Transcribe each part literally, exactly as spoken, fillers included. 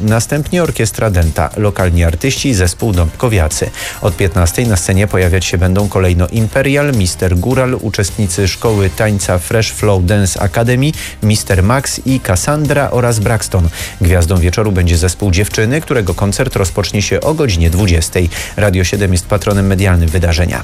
Następnie orkiestra Denta, lokalni artyści i zespół Dąbkowiacy. Od piętnastej na scenie pojawiać się będą kolejno Imperial, mister Góral, uczestnicy szkoły tańca Fresh Flow Dance Academy, mister Max i Cassandra oraz Braxton. Gwiazdą wieczoru będzie zespół Dziewczyny, którego koncert rozpocznie się o godzinie dwudziestej. Radio siedem jest patronem medialnym wydarzenia.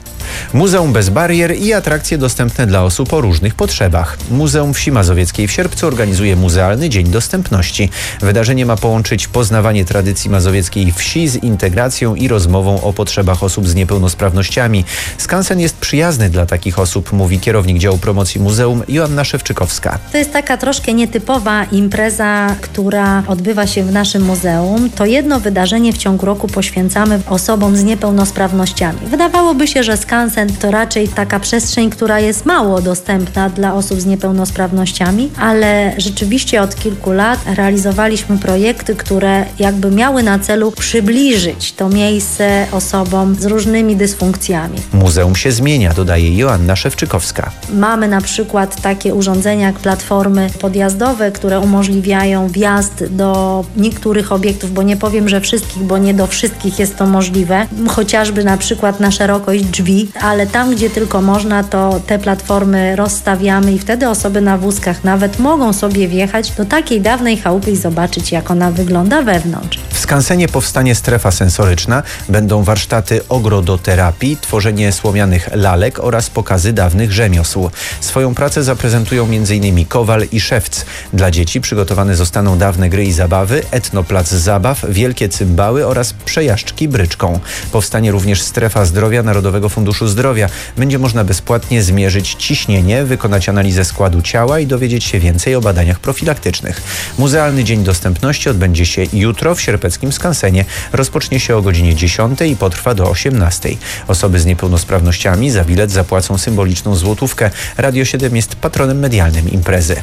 Muzeum bez barier i atrakcje dostępne dla osób o różnych potrzebach. Muzeum Wsi Mazowieckiej w sierpcu organizuje Muzealny Dzień Dostępności. Wydarzenie ma połączyć poznawanie tradycji mazowieckiej wsi z integracją i rozmową o potrzebach osób z niepełnosprawnościami. Skansen jest przyjazny dla takich osób, mówi kierownik działu promocji muzeum Joanna Szewczykowska. To jest taka troszkę nietypowa impreza, która odbywa się w naszym muzeum. To jedno wydarzenie w ciągu roku poświęcamy osobom z niepełnosprawnościami. Wydawałoby się, że Skansen to raczej taka przestrzeń, która jest mało dostępna dla osób z niepełnosprawnościami, ale rzeczywiście od kilku lat realizowaliśmy projekty, które jakby miały na celu przybliżyć to miejsce osobom z różnymi dysfunkcjami. Muzeum się zmienia, dodaje Joanna Szewczykowska. Mamy na przykład takie urządzenia jak platformy podjazdowe, które umożliwiają wjazd do niektórych obiektów, bo nie powiem, że wszystkich, bo nie do wszystkich jest to możliwe, chociażby na przykład na szerokość drzwi, ale tam, gdzie tylko można, to te platformy rozstawiamy i wtedy osoby na wózkach nawet mogą sobie wjechać do takiej dawnej chałupy i zobaczyć, jak ona wygląda wewnątrz. W skansenie powstanie strefa sensoryczna, będą warsztaty ogrodoterapii, tworzenie słomianych lalek oraz pokazy dawnych rzemiosł. Swoją pracę zaprezentują m in kowal i szewc. Dla dzieci przygotowane zostaną dawne gry i zabawy, etnoplac zabaw, wielkie cymbały oraz przejażdżki bryczką. Powstanie również strefa zdrowia Narodowego Funduszu Zdrowia. Będzie można bezpłatnie zmierzyć ciśnienie, wykonać analizę składu ciała i dowiedzieć się więcej o badaniach profilaktycznych. Muzealny Dzień Dostępności odbędzie się jutro w sierpeckim skansenie. Rozpocznie się o godzinie dziesiątej i potrwa do osiemnastej. Osoby z niepełnosprawnościami za bilet zapłacą symboliczną złotówkę. Radio siedem jest patronem medialnym imprezy.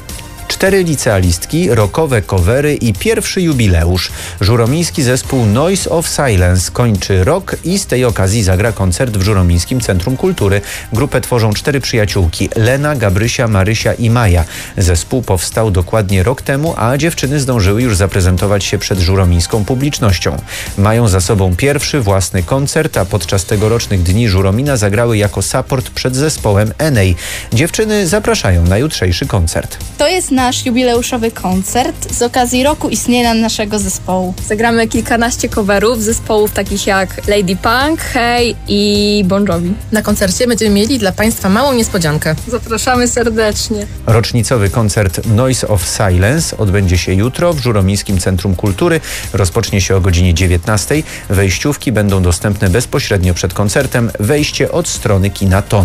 Cztery licealistki, rockowe covery i pierwszy jubileusz. Żuromiński zespół Noise of Silence kończy rok i z tej okazji zagra koncert w Żuromińskim Centrum Kultury. Grupę tworzą cztery przyjaciółki: Lena, Gabrysia, Marysia i Maja. Zespół powstał dokładnie rok temu, a dziewczyny zdążyły już zaprezentować się przed żuromińską publicznością. Mają za sobą pierwszy własny koncert, a podczas tegorocznych Dni Żuromina zagrały jako support przed zespołem Enej. Dziewczyny zapraszają na jutrzejszy koncert. To jest nasz jubileuszowy koncert z okazji roku istnienia naszego zespołu. Zagramy kilkanaście coverów zespołów takich jak Lady Punk, Hey i Bon Jovi. Na koncercie będziemy mieli dla Państwa małą niespodziankę. Zapraszamy serdecznie. Rocznicowy koncert Noise of Silence odbędzie się jutro w Żuromińskim Centrum Kultury. Rozpocznie się o godzinie dziewiętnastej. Wejściówki będą dostępne bezpośrednio przed koncertem. Wejście od strony kina Ton.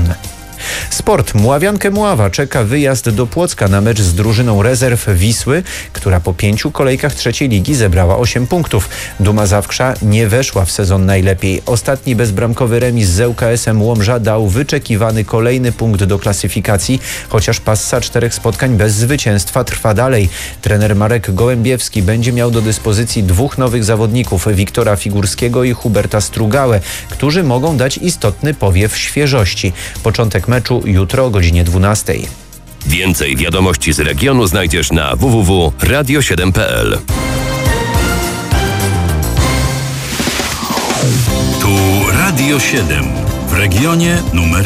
Sport. Mławiankę Mława czeka wyjazd do Płocka na mecz z drużyną rezerw Wisły, która po pięciu kolejkach trzeciej ligi zebrała osiem punktów. Duma Zawkrza nie weszła w sezon najlepiej. Ostatni bezbramkowy remis z ŁKS-em Łomża dał wyczekiwany kolejny punkt do klasyfikacji, chociaż passa czterech spotkań bez zwycięstwa trwa dalej. Trener Marek Gołębiewski będzie miał do dyspozycji dwóch nowych zawodników, Wiktora Figurskiego i Huberta Strugałę, którzy mogą dać istotny powiew świeżości. Początek meczu jutro o godzinie dwunastej. Więcej wiadomości z regionu znajdziesz na w w w kropka radio siedem kropka p l. Tu Radio siedem w regionie numer